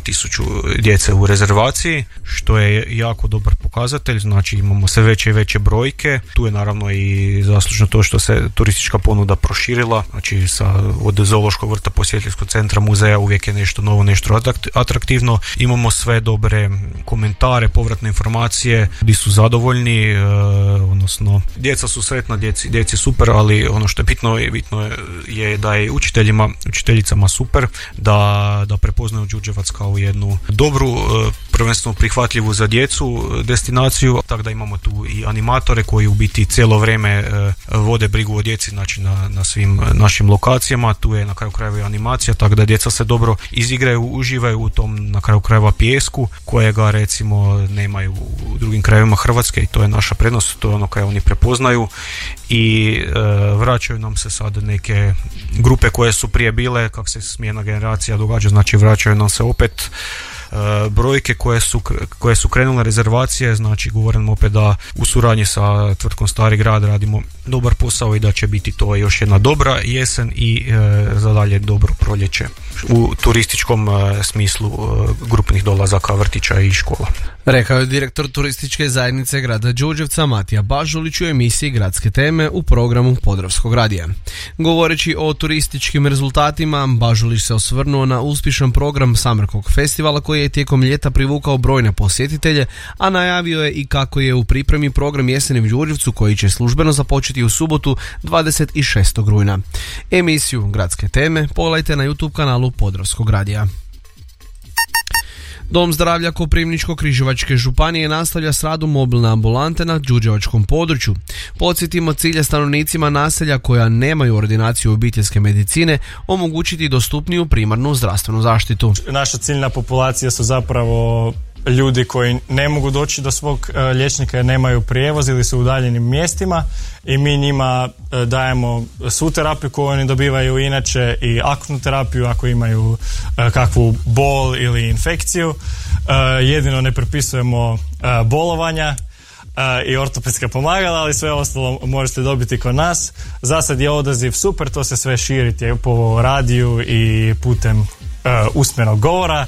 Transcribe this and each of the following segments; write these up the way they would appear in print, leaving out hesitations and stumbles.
1000 djece u rezervaciji, što je jako dobar pokazatelj. Znači imamo sve veće i veće brojke. Tu je naravno i zaslužno to što se turistička ponuda proširila, znači od zoološkog vrta, posjetiteljskog centra, muzeja uvijek je nešto novo, nešto atraktivno. Imamo sve dobre komentare, povratne informacije, ljudi su zadovoljni, odnosno djeca su sretna, djeci super, ali ono što je bitno je da je učiteljicama super da prepoznaju Đurđevac kao jednu dobru, prvenstveno prihvatljivu za djecu destinaciju, tako da imamo tu i animatore koji u biti cijelo vrijeme vode brigu o djeci, znači na svim našim lokacijama. Tu je na kraju krajeva i animacija, tako da djeca se dobro izigraju, uživaju u tom na kraju krajeva pijesku kojega recimo nemaju u drugim krajevima Hrvatske, i to je naša prednost, to je ono koje oni prepoznaju. I vraćaju nam se sad neke grupe koje su prije bile, kako se smjena generacija događa, znači vraćaju nam se opet brojke koje su krenule rezervacije, znači govorim opet da u suradnji sa tvrtkom Stari grad radimo dobar posao i da će biti to još jedna dobra jesen i za dalje dobro proljeće u turističkom smislu grupnih dolazaka vrtića i škola. Rekao je direktor turističke zajednice grada Đurđevca Matija Bažulić u emisiji Gradske teme u programu Podravskog radija. Govoreći o turističkim rezultatima, Bažulić se osvrnuo na uspješan program Samrkog festivala koji je tijekom ljeta privukao brojne posjetitelje, a najavio je i kako je u pripremi program Jeseni u Đurđevcu koji će službeno započeti u subotu 26. rujna. Emisiju Gradske teme pogledajte na YouTube kanalu Podravskog radija. Dom zdravlja Koprivničko-križevačke županije nastavlja s radom mobilne ambulante na đurđevačkom području. Podsjetimo, cilj je stanovnicima naselja koja nemaju ordinaciju obiteljske medicine omogućiti dostupniju primarnu zdravstvenu zaštitu. Naša ciljna populacija su zapravo ljudi koji ne mogu doći do svog liječnika jer nemaju prijevoz ili su u udaljenim mjestima, i mi njima dajemo svu terapiju koju oni dobivaju inače i akutnu terapiju ako imaju kakvu bol ili infekciju. Jedino ne prepisujemo bolovanja i ortopedska pomagala, ali sve ostalo možete dobiti kod nas. Za sad je odaziv super, to se sve širi po radiju i putem usmenog govora,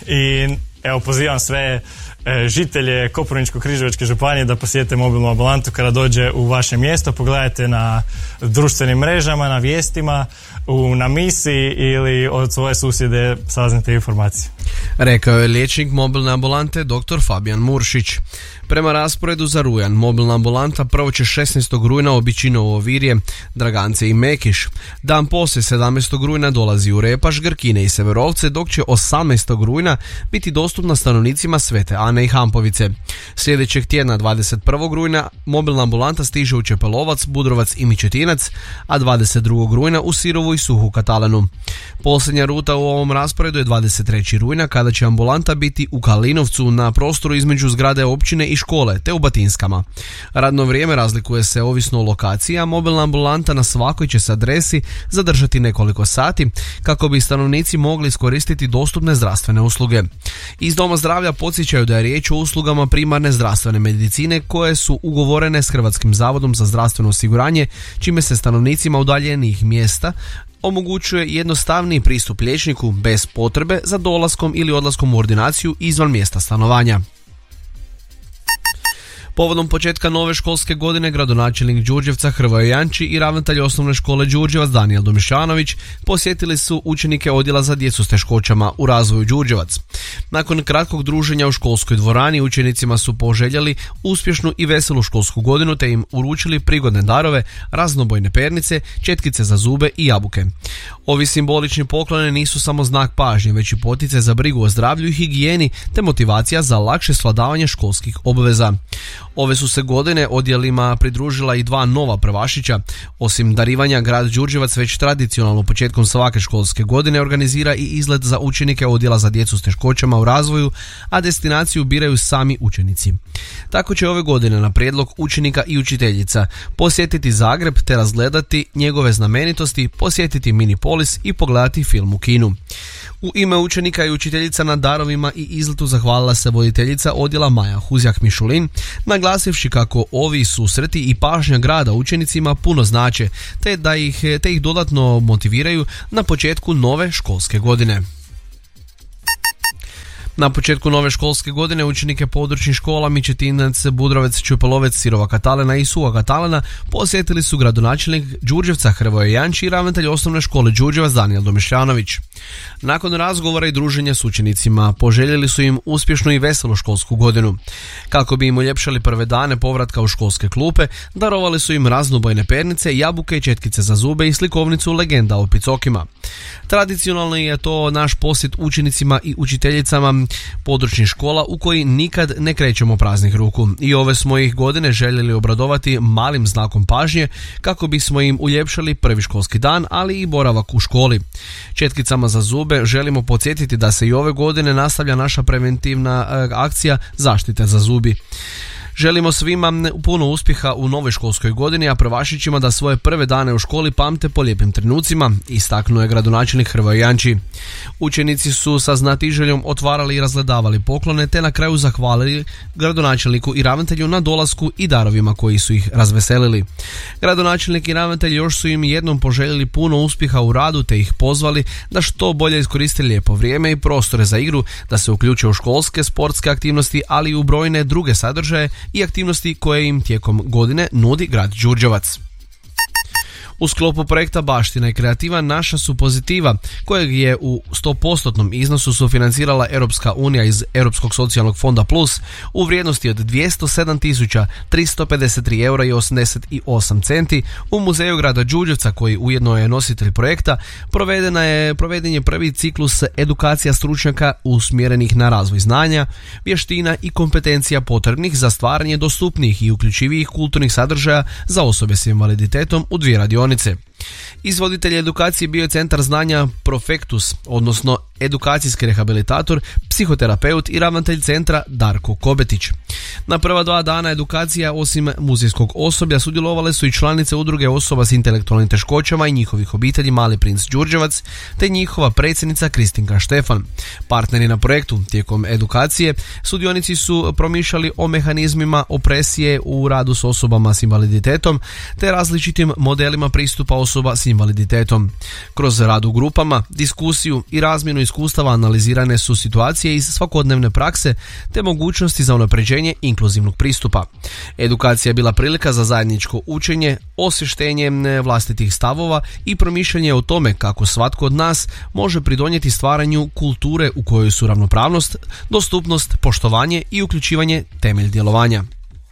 i evo pozivam sve žitelje Koprivničko-križevačke županije da posjete mobilnu ambulantu kada dođe u vaše mjesto. Pogledajte na društvenim mrežama, na vijestima, na misiji ili od svoje susjede saznate informacije. Rekao je liječnik mobilne ambulante dr. Fabijan Muršić. Prema rasporedu za rujan, mobilna ambulanta prvo će 16. rujna obići Novo Virje, Dragance i Mekiš. Dan poslije 17. rujna dolazi u Repaš, Grkine i Severovce, dok će 18. rujna biti dostupna stanovnicima Svete Ane i Hampovice. Sljedećeg tjedna 21. rujna mobilna ambulanta stiže u Čepelovac, Budrovac i Mičetinac, a 22. rujna u Sirovu i Suhu Katalenu. Posljednja ruta u ovom rasporedu je 23. rujna kada će ambulanta biti u Kalinovcu na prostoru između zgrade općine i škole, te u Batinskama. Radno vrijeme razlikuje se ovisno o lokaciji, a mobilna ambulanta na svakoj će se adresi zadržati nekoliko sati kako bi stanovnici mogli iskoristiti dostupne zdravstvene usluge. Iz Doma zdravlja podsjećaju da je riječ o uslugama primarne zdravstvene medicine koje su ugovorene s Hrvatskim zavodom za zdravstveno osiguranje, čime se stanovnicima udaljenijih mjesta omogućuje jednostavniji pristup liječniku bez potrebe za dolaskom ili odlaskom u ordinaciju izvan mjesta stanovanja. Povodom početka nove školske godine gradonačelnik Đurđevca Hrvoje Janči i ravnatelj osnovne škole Đurđevac Danijel Domišljanović posjetili su učenike odjela za djecu s teškoćama u razvoju Đurđevac. Nakon kratkog druženja u školskoj dvorani učenicima su poželjeli uspješnu i veselu školsku godinu te im uručili prigodne darove, raznobojne pernice, četkice za zube i jabuke. Ovi simbolični pokloni nisu samo znak pažnje, već i poticaj za brigu o zdravlju i higijeni te motivacija za lakše svladavanje školskih obveza. Ove su se godine odjelima pridružila i dva nova prvašića. Osim darivanja, grad Đurđevac već tradicionalno početkom svake školske godine organizira i izlet za učenike odjela za djecu s teškoćama u razvoju, a destinaciju biraju sami učenici. Tako će ove godine na prijedlog učenika i učiteljica posjetiti Zagreb te razgledati njegove znamenitosti, posjetiti Minipolis i pogledati film u kinu. U ime učenika i učiteljica na darovima i izletu zahvalila se voditeljica odjela Maja Huzjak-Mišulin, naglasivši kako ovi susreti i pažnja grada učenicima puno znače, te ih dodatno motiviraju na početku nove školske godine. Na početku nove školske godine učenike područnih škola Mičetinac, Budrovec, Čupelovec, Sirova Katalena i Suva Katalena posjetili su gradonačelnik Đurđevca Hrvoje Janči i ravnatelj osnovne škole Đurđevac Danijel Domišljanović. Nakon razgovora i druženja s učenicima poželjeli su im uspješnu i veselu školsku godinu. Kako bi im uljepšali prve dane povratka u školske klupe, darovali su im raznobojne pernice, jabuke i četkice za zube i slikovnicu legenda o picokima. Tradicionalno je to naš posjet učenicima i učiteljicama područnih škola u koji nikad ne krećemo praznih ruku i ove smo ih godine željeli obradovati malim znakom pažnje kako bismo im uljepšali prvi školski dan, ali i boravak u školi. Četkicama za zube želimo podsjetiti da se i ove godine nastavlja naša preventivna akcija zaštite za zubi. Želimo svima puno uspjeha u novoj školskoj godini, a prvašićima da svoje prve dane u školi pamte po lijepim trenucima, istaknuo je gradonačelnik Hrvoje Janči. Učenici su sa znatiželjom otvarali i razgledavali poklone, te na kraju zahvalili gradonačelniku i ravnatelju na dolasku i darovima koji su ih razveselili. Gradonačelnik i ravnatelj još su im jednom poželjeli puno uspjeha u radu, te ih pozvali da što bolje iskoriste lijepo vrijeme i prostore za igru, da se uključe u školske, sportske aktivnosti, ali i u brojne druge sadržaje i aktivnosti koje im tijekom godine nudi grad Đurđevac. U sklopu projekta Baština i kreativa naša su pozitiva, kojeg je u 100% iznosu sufinancirala Europska unija iz Europskog socijalnog fonda Plus u vrijednosti od 207.353 eura i 88 centi u muzeju grada Đurđevca, koji ujedno je nositelj projekta. Proveden je prvi ciklus edukacija stručnjaka usmjerenih na razvoj znanja, vještina i kompetencija potrebnih za stvaranje dostupnijih i uključivijih kulturnih sadržaja za osobe s invaliditetom u 2 radionice. Izvoditelj edukacije bio je Centar znanja Profektus, odnosno edukacijski rehabilitator, psihoterapeut i ravnatelj centra Darko Kobetić. Na prva 2 dana edukacija osim muzejskog osoblja sudjelovale su i članice udruge osoba s intelektualnim teškoćama i njihovih obitelji Mali princ Đurđevac, te njihova predsjednica Kristinka Štefan. Partneri na projektu tijekom edukacije sudionici su promišljali o mehanizmima opresije u radu s osobama s invaliditetom te različitim modelima pristupa osoba s invaliditetom. Kroz rad u grupama, diskusiju i razmjenu iskustava analizirane su situacije iz svakodnevne prakse te mogućnosti za unapređenje inkluzivnog pristupa. Edukacija je bila prilika za zajedničko učenje, osvještenje vlastitih stavova i promišljanje o tome kako svatko od nas može pridonijeti stvaranju kulture u kojoj su ravnopravnost, dostupnost, poštovanje i uključivanje temelj djelovanja.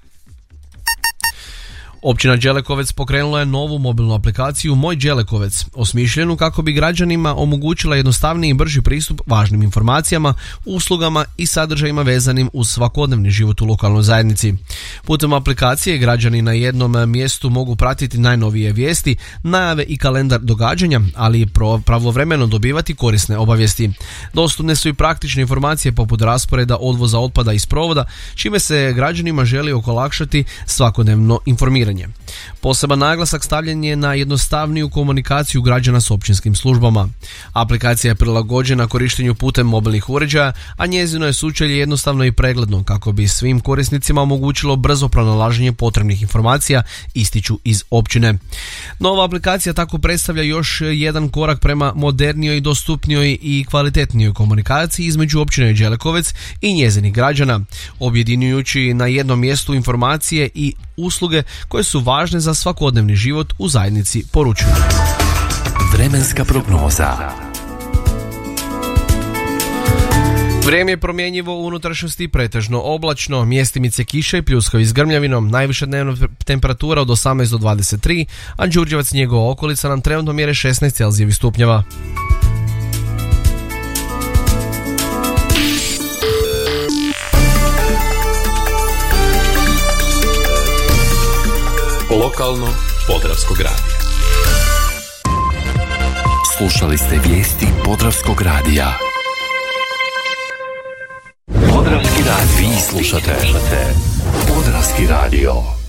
Općina Đelekovec pokrenula je novu mobilnu aplikaciju Moj Đelekovec, osmišljenu kako bi građanima omogućila jednostavniji i brži pristup važnim informacijama, uslugama i sadržajima vezanim uz svakodnevni život u lokalnoj zajednici. Putem aplikacije građani na jednom mjestu mogu pratiti najnovije vijesti, najave i kalendar događanja, ali i pravovremeno dobivati korisne obavijesti. Dostupne su i praktične informacije poput rasporeda odvoza otpada i sprovoda, čime se građanima želi olakšati svakodnevno informiranje. Poseban naglasak stavljen je na jednostavniju komunikaciju građana s općinskim službama. Aplikacija je prilagođena korištenju putem mobilnih uređaja, a njezino je sučelje jednostavno i pregledno kako bi svim korisnicima omogućilo brzo pronalaženje potrebnih informacija, ističu iz općine. Nova aplikacija tako predstavlja još jedan korak prema modernijoj, dostupnijoj i kvalitetnijoj komunikaciji između općine Đelekovec i njezinih građana, objedinjujući na jednom mjestu informacije i usluge koje su važne za svakodnevni život u zajednici, poručuju. Vremenska prognoza. Vrijeme je promjenjivo, u unutrašnjosti pretežno oblačno, mjestimice kiše i pljuskaju s grmljavinom, najviša dnevna temperatura od 18 do 23, a Đurđevac i njegova okolica nam trenutno mjere 16 Celzijevih stupnjeva. Lokalno Podravskog radija. Slušali ste vijesti Podravskog radija. Podravski radio. Vi slušate Podravski radio.